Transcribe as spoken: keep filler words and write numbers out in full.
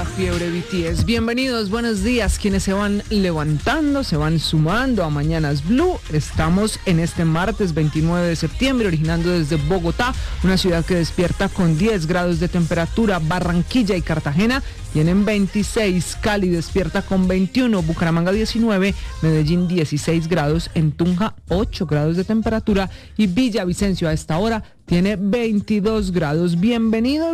la fiebre B T S. Bienvenidos, buenos días. Quienes se van levantando, se van sumando a Mañanas Blue. Estamos en este martes veintinueve de septiembre, originando desde Bogotá, una ciudad que despierta con diez grados de temperatura. Barranquilla y Cartagena tienen veintiséis, Cali despierta con veintiuno, Bucaramanga diecinueve, Medellín dieciséis grados, en Tunja ocho grados de temperatura y Villavicencio a esta hora tiene veintidós grados. Bienvenidos.